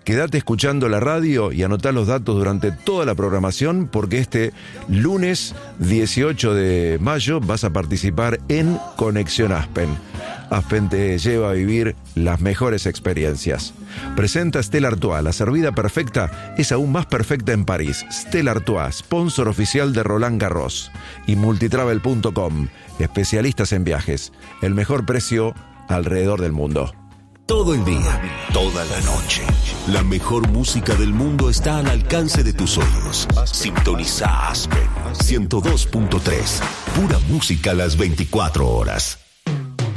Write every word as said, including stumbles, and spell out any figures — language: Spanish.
Quédate escuchando la radio y anotá los datos durante toda la programación, porque este lunes dieciocho de mayo vas a participar en Conexión Aspen. Aspen te lleva a vivir las mejores experiencias. Presenta Stella Artois, la servida perfecta es aún más perfecta en París. Stella Artois, sponsor oficial de Roland Garros. Y multitravel punto com, especialistas en viajes. El mejor precio alrededor del mundo. Todo el día, toda la noche. La mejor música del mundo está al alcance de tus oídos. Sintoniza Aspen ciento dos punto tres. Pura música a las veinticuatro horas.